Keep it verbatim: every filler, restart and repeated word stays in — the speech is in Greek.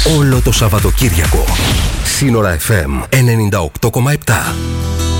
όλο το Σαββατοκύριακο. Σύνορα εφ εμ ενενήντα οκτώ κόμμα επτά.